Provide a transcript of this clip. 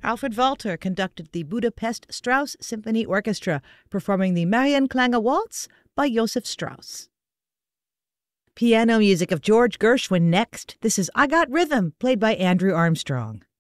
Alfred Walter conducted the Budapest Strauss Symphony Orchestra, performing the Marienklänge Waltz by Joseph Strauss. Piano music of George Gershwin next. This is I Got Rhythm, played by Andrew Armstrong.